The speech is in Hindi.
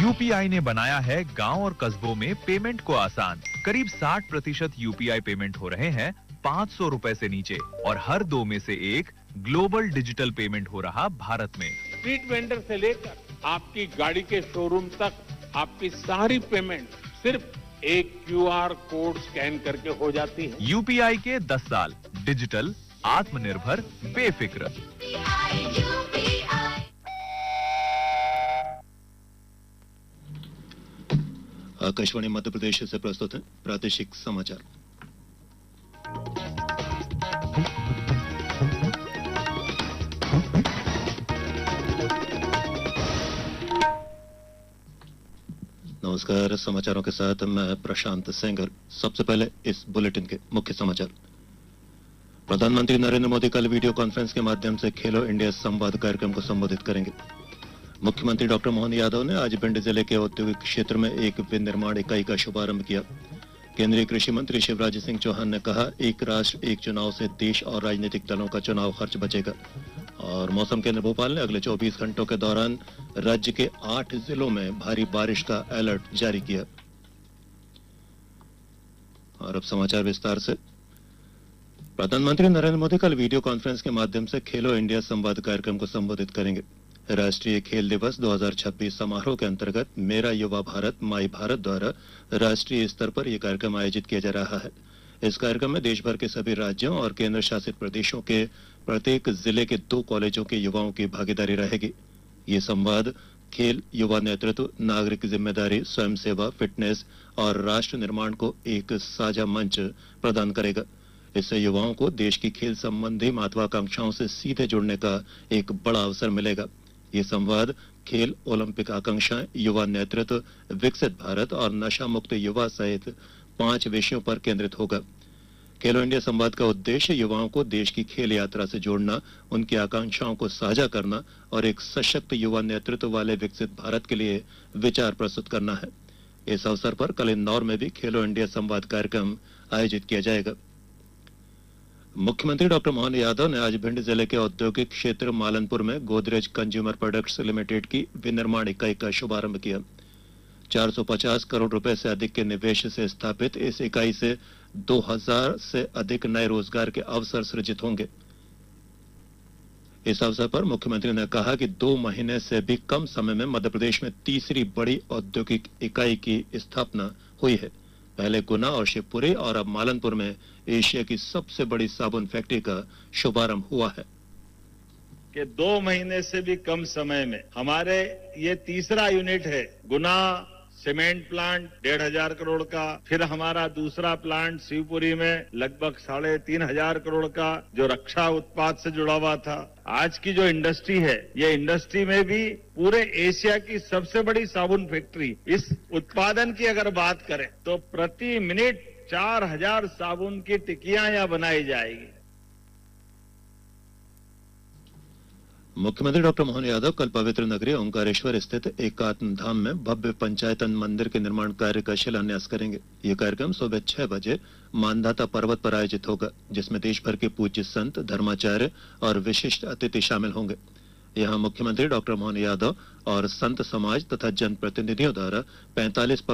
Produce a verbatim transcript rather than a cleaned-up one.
यूपीआई ने बनाया है गांव और कस्बों में पेमेंट को आसान। करीब साठ प्रतिशत यूपीआई पेमेंट हो रहे हैं पाँच सौ रुपए से नीचे और हर दो में से एक ग्लोबल डिजिटल पेमेंट हो रहा भारत में। स्ट्रीट वेंडर से लेकर आपकी गाड़ी के शोरूम तक आपकी सारी पेमेंट सिर्फ एक क्यूआर कोड स्कैन करके हो जाती है। यूपीआई के दस साल डिजिटल, आत्मनिर्भर, बेफिक्र। आकाशवाणी मध्य प्रदेश से प्रस्तुत है प्रादेशिक समाचार। नमस्कार, समाचारों के साथ मैं प्रशांत सेंगर। सबसे पहले इस बुलेटिन के मुख्य समाचार। प्रधानमंत्री नरेंद्र मोदी कल वीडियो कॉन्फ्रेंस के माध्यम से खेलो इंडिया संवाद कार्यक्रम को संबोधित करेंगे। मुख्यमंत्री डॉक्टर मोहन यादव ने आज भिंड जिले के औद्योगिक क्षेत्र में एक विनिर्माण इकाई का शुभारंभ किया। केंद्रीय कृषि मंत्री शिवराज सिंह चौहान ने कहा, एक राष्ट्र एक चुनाव से देश और राजनीतिक दलों का चुनाव खर्च बचेगा। और मौसम केंद्र भोपाल ने अगले चौबीस घंटों के दौरान राज्य के आठ जिलों में भारी बारिश का अलर्ट जारी किया। और अब समाचार विस्तार से। प्रधानमंत्री नरेंद्र मोदी कल वीडियो कॉन्फ्रेंस के माध्यम से खेलो इंडिया संवाद कार्यक्रम को संबोधित करेंगे। राष्ट्रीय खेल दिवस दो हज़ार छब्बीस समारोह के अंतर्गत मेरा युवा भारत माई भारत द्वारा राष्ट्रीय स्तर पर यह कार्यक्रम आयोजित किया जा रहा है। इस कार्यक्रम में देश भर के सभी राज्यों और केंद्र शासित प्रदेशों के प्रत्येक जिले के दो कॉलेजों के युवाओं की भागीदारी रहेगी। ये संवाद खेल, युवा नेतृत्व, नागरिक जिम्मेदारी, स्वयं सेवा, फिटनेस और राष्ट्र निर्माण को एक साझा मंच प्रदान करेगा। इससे युवाओं को देश की खेल संबंधी महत्वाकांक्षाओं से सीधे जुड़ने का एक बड़ा अवसर मिलेगा। ये संवाद खेल, ओलंपिक आकांक्षाएं, युवा नेतृत्व, विकसित भारत और नशा मुक्त युवा सहित पांच विषयों पर केंद्रित होगा। खेलो इंडिया संवाद का उद्देश्य युवाओं को देश की खेल यात्रा से जोड़ना, उनकी आकांक्षाओं को साझा करना और एक सशक्त युवा नेतृत्व वाले विकसित भारत के लिए विचार प्रस्तुत करना है। इस अवसर पर कल इंदौर में भी खेलो इंडिया संवाद कार्यक्रम आयोजित किया जाएगा। मुख्यमंत्री डॉक्टर मोहन यादव ने आज भिंड जिले के औद्योगिक क्षेत्र मालनपुर में गोदरेज कंज्यूमर प्रोडक्ट्स लिमिटेड की विनिर्माण इकाई का शुभारंभ किया। चार सौ पचास करोड़ रुपए से अधिक के निवेश से स्थापित इस इकाई से दो हज़ार से अधिक नए रोजगार के अवसर सृजित होंगे। इस अवसर पर मुख्यमंत्री ने कहा कि दो महीने से भी कम समय में मध्य प्रदेश में तीसरी बड़ी औद्योगिक इकाई की स्थापना हुई है। पहले गुना और शिवपुरी और अब मालनपुर में एशिया की सबसे बड़ी साबुन फैक्ट्री का शुभारंभ हुआ है। कि दो महीने से भी कम समय में हमारे ये तीसरा यूनिट है। गुना सीमेंट प्लांट डेढ़ हजार करोड़ का, फिर हमारा दूसरा प्लांट शिवपुरी में लगभग साढ़े तीन हजार करोड़ का जो रक्षा उत्पाद से जुड़ा हुआ था। आज की जो इंडस्ट्री है, ये इंडस्ट्री में भी पूरे एशिया की सबसे बड़ी साबुन फैक्ट्री। इस उत्पादन की अगर बात करें तो प्रति मिनट चार हजार साबुन की टिकियां यहाँ बनाई जाएगी। मुख्यमंत्री डॉक्टर मोहन यादव कल पवित्र नगरी ओंकारेश्वर स्थित एकात्म धाम में भव्य पंचायतन मंदिर के निर्माण कार्य का शिलान्यास करेंगे। यह कार्यक्रम सुबह छह बजे मानधाता पर्वत पर आयोजित होगा, जिसमें देश भर के पूज्य संत, धर्माचार्य और विशिष्ट अतिथि शामिल होंगे। यहां मुख्यमंत्री डॉक्टर मोहन यादव और संत समाज तथा जनप्रतिनिधियों द्वारा पैंतालीस